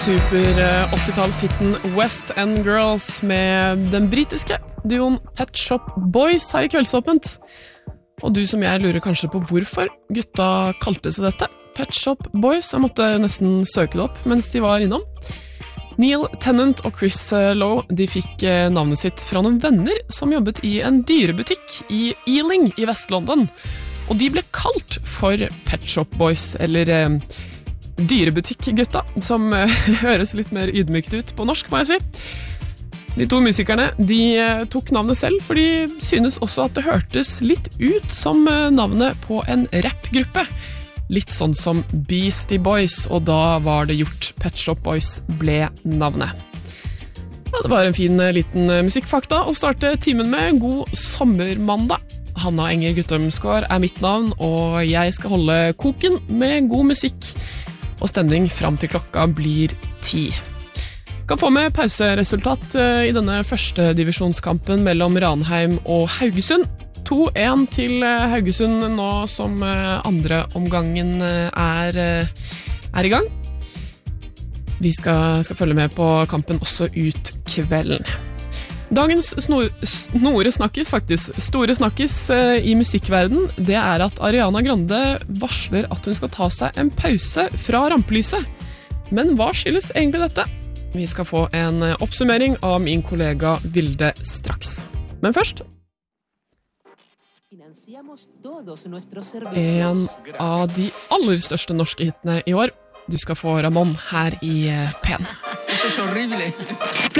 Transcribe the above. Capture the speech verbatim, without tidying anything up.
super åttitallshitten West End Girls med den britiske duoen Pet Shop Boys her i Kveldsåpent. Og du som jeg lurer kanskje på hvorfor gutta kalte seg dette. Pet Shop Boys, jeg måtte nesten søke det opp mens de var innom. Neil Tennant og Chris Lowe, de fikk navnet sitt fra noen venner som jobbet i en dyrebutikk i Ealing i Vest-London. Og de ble kalt for Pet Shop Boys, eller eh, dyrebutikk-gutta, som eh, høres litt mer ydmykt ut på norsk, må jeg si. De to musikerne, de eh, tok navnet selv, for de synes også at det hørtes litt ut som eh, navnet på en rappgruppe. Litt sånn som Beastie Boys, og da var det gjort. Pet Shop Boys ble navnet. Ja, det var en fin liten musikkfakta å starte timen med. God sommermandag. Hanna Enger Guttormsgaard er mitt navn, og jeg skal holde koken med god musikk og stemning fram til klokka blir ti. Kan få med pauseresultat i denne første divisjonskampen mellom Ranheim og Haugesund. to én til Haugesund nå som andre omgangen er, er i gang. Vi skal, skal følge med på kampen også ut kvelden. Dagens snor, snore snakkis, faktisk, store snakkis eh, i musikkverden, det er at Ariana Grande varsler at hun skal ta seg en pause fra rampelyset. Men hva skyldes egentlig dette? Vi skal få en oppsummering av min kollega Vilde straks. Men først en av de aller største norske hitene i år. Du skal få Ramón her i P N.